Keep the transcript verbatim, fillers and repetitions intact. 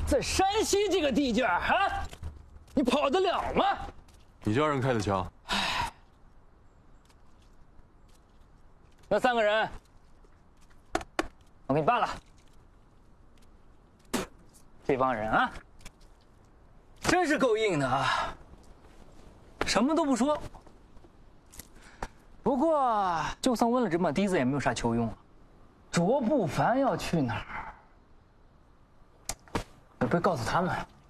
在山西这个地界儿啊，你跑得了吗？ 你叫人开的枪。 唉，那三个人，我给你办了。这帮人啊，真是够硬的啊，什么都不说。不过，就算问了这么低子，也没有啥球用啊。卓不凡要去哪儿？也不会告诉他们。